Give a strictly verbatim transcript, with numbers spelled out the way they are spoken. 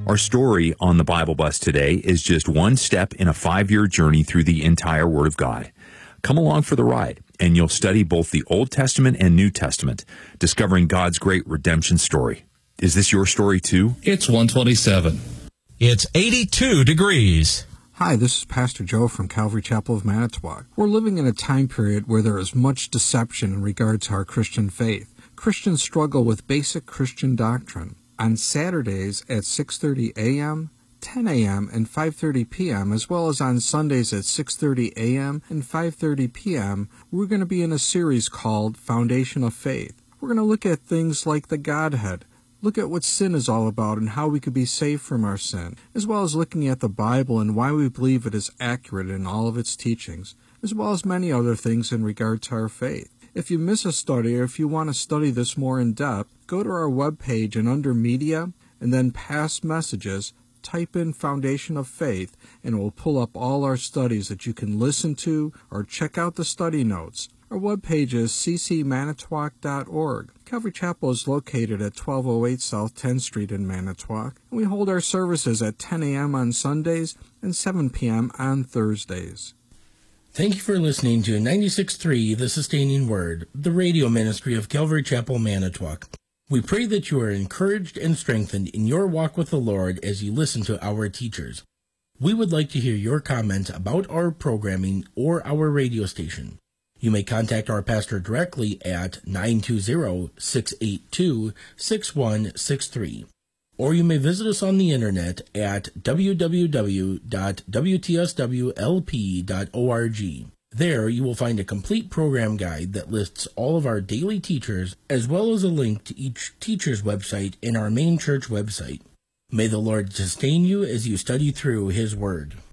Our story on the Bible Bus today is just one step in a five-year journey through the entire Word of God. Come along for the ride, and you'll study both the Old Testament and New Testament, discovering God's great redemption story. Is this your story too? It's one twenty-seven. It's eighty-two degrees. Hi, this is Pastor Joe from Calvary Chapel of Manitowoc. We're living in a time period where there is much deception in regard to our Christian faith. Christians struggle with basic Christian doctrine. On Saturdays at six thirty a.m., ten a.m., and five thirty p.m., as well as on Sundays at six thirty a.m. and five thirty p.m., we're going to be in a series called Foundation of Faith. We're going to look at things like the Godhead, look at what sin is all about and how we could be saved from our sin, as well as looking at the Bible and why we believe it is accurate in all of its teachings, as well as many other things in regard to our faith. If you miss a study or if you want to study this more in depth, go to our webpage and under Media and then Past Messages, type in Foundation of Faith and it will pull up all our studies that you can listen to or check out the study notes. Our webpage is c c manitowoc dot org. Calvary Chapel is located at twelve oh eight South tenth Street in Manitowoc. And we hold our services at ten a.m. on Sundays and seven p.m. on Thursdays. Thank you for listening to ninety-six point three The Sustaining Word, the radio ministry of Calvary Chapel, Manitowoc. We pray that you are encouraged and strengthened in your walk with the Lord as you listen to our teachers. We would like to hear your comments about our programming or our radio station. You may contact our pastor directly at nine two zero, six eight two, six one six three. Or you may visit us on the internet at w w w dot w t s w l p dot org. There you will find a complete program guide that lists all of our daily teachers, as well as a link to each teacher's website in our main church website. May the Lord sustain you as you study through His Word.